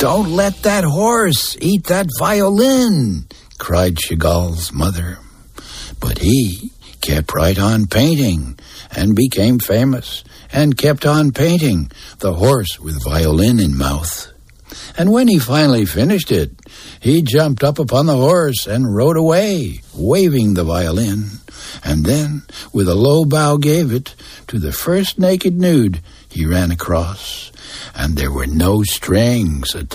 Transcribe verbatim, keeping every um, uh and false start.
"Don't let that horse eat that violin," cried Chagall's mother. But he kept right on painting and became famous and kept on painting the horse with violin in mouth. And when he finally finished it, he jumped up upon the horse and rode away, waving the violin, and then, with a low bow, gave it to the first naked nude he ran across, and there were no strings attached.